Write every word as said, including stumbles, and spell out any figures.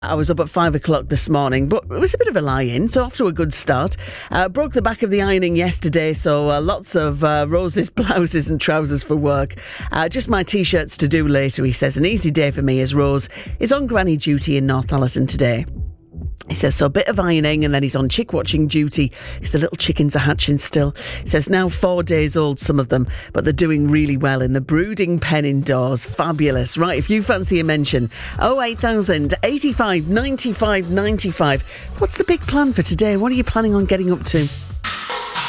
I was up at five o'clock this morning, but it was a bit of a lie-in, so off to a good start. Uh, broke the back of the ironing yesterday, so uh, lots of uh, Rose's blouses and trousers for work. Uh, just my T-shirts to do later, he says. An easy day for me as Rose is on granny duty in Northallerton today. He says, so a bit of ironing and then he's on chick watching duty because the little chickens are hatching still. He says, now four days old, some of them, but they're doing really well in the brooding pen indoors. Fabulous. Right, if you fancy a mention, oh eight thousand, eighty-five, ninety-five, ninety-five. What's the big plan for today? What are you planning on getting up to?